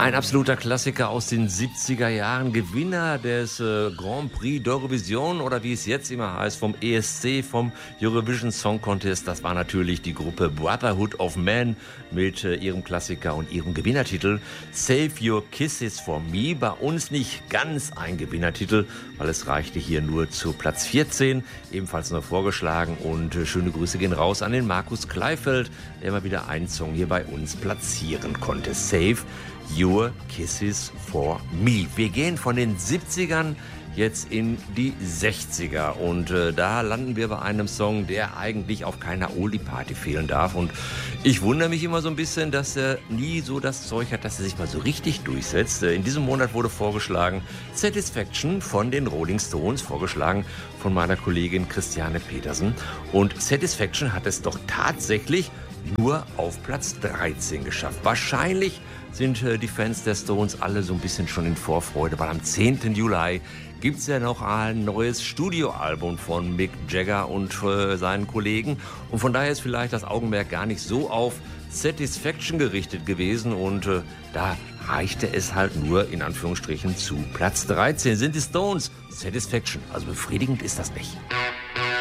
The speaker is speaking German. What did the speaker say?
Ein absoluter Klassiker aus den 70er Jahren, Gewinner des Grand Prix d'Eurovision oder wie es jetzt immer heißt, vom ESC, vom Eurovision Song Contest. Das war natürlich die Gruppe Brotherhood of Man mit ihrem Klassiker und ihrem Gewinnertitel Save Your Kisses for Me. Bei uns nicht ganz ein Gewinnertitel, weil es reichte hier nur zu Platz 14, ebenfalls nur vorgeschlagen. Und schöne Grüße gehen raus an den Markus Kleifeld, der mal wieder einen Song hier bei uns platzieren konnte. Save Your Kisses for Me. Wir gehen von den 70ern jetzt in die 60er und da landen wir bei einem Song, der eigentlich auf keiner Oldie-Party fehlen darf. Und ich wundere mich immer so ein bisschen, dass er nie so das Zeug hat, dass er sich mal so richtig durchsetzt. In diesem Monat wurde vorgeschlagen Satisfaction von den Rolling Stones, vorgeschlagen von meiner Kollegin Christiane Petersen. Und Satisfaction hat es doch tatsächlich nur auf Platz 13 geschafft. Wahrscheinlich sind die Fans der Stones alle so ein bisschen schon in Vorfreude, weil am 10. Juli gibt es ja noch ein neues Studioalbum von Mick Jagger und seinen Kollegen. Und von daher ist vielleicht das Augenmerk gar nicht so auf Satisfaction gerichtet gewesen. Und da reichte es halt nur in Anführungsstrichen zu Platz 13. Sind die Stones Satisfaction? Also befriedigend ist das nicht.